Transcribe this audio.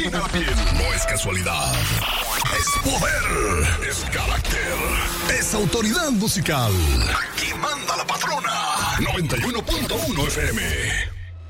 No es casualidad. Es poder. Es carácter. Es autoridad musical. Aquí manda la patrona. 91.1 FM.